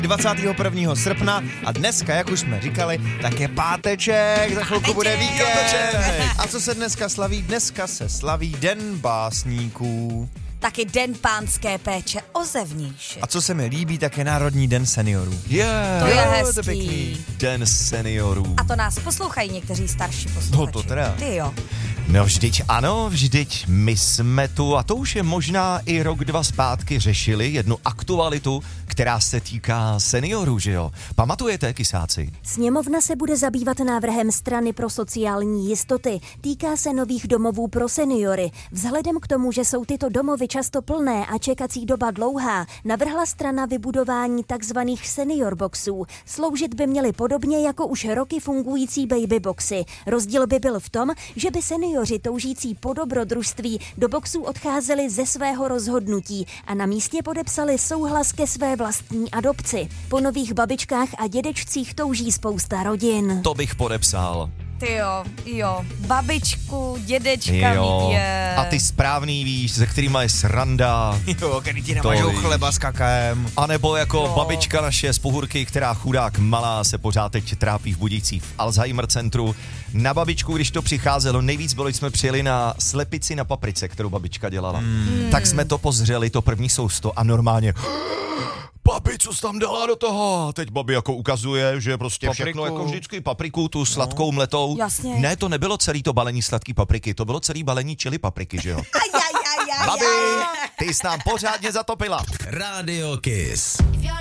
21. srpna a dneska, jak už jsme říkali, tak je páteček, za chvilku bude víkend. A co se dneska slaví? Dneska se slaví Den básníků. Taky Den pánské péče o zevnějšek. A co se mi líbí, tak je Národní den seniorů. To je hezký. To je pěkný. Den seniorů. A to nás poslouchají někteří starší posluchači. No to teda. Ty jo. No vždyť ano, vždyť my jsme tu, a to už je možná i rok, dva zpátky, řešili jednu aktualitu, která se týká seniorů, že jo? Pamatujete, kysáci? Sněmovna se bude zabývat návrhem Strany pro sociální jistoty. Týká se nových domovů pro seniory. Vzhledem k tomu, že jsou tyto domovy často plné a čekací doba dlouhá, navrhla strana vybudování takzvaných senior boxů. Sloužit by měly podobně jako už roky fungující baby boxy. Rozdíl by byl v tom, že by seniori toužící po dobrodružství do boxů odcházeli ze svého rozhodnutí a na místě podepsali souhlas ke své vlastní adopci. Po nových babičkách a dědečcích touží spousta rodin. To bych podepsal. Ty jo. Babičku, dědečka vidět. A ty správný, víš, se kterýma je sranda. Jo, který ti navažou chleba s kakaem. A nebo jako babička naše z Pohůrky, která chudák malá se pořád teď trápí v Budících v Alzheimer centru. Na babičku, když to přicházelo, nejvíc bylo, když jsme přijeli na slepici na paprice, kterou babička dělala. Tak jsme to pozřeli, to první sousto a normálně... Babi, co jsi tam dala do toho? A teď babi jako ukazuje, že prostě Papriku. všechno jako vždycky papriku, tu sladkou mletou. Jasně. Ne, to nebylo celý to balení sladký papriky, to bylo celý balení chili papriky, že jo? Babi, ty jsi nám pořádně zatopila. Radio Kiss.